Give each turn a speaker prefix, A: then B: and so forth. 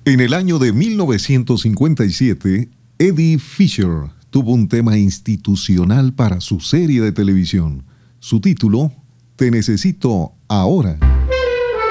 A: En el año de 1957, Eddie Fisher tuvo un tema institucional para su serie de televisión. Su título, Te necesito ahora.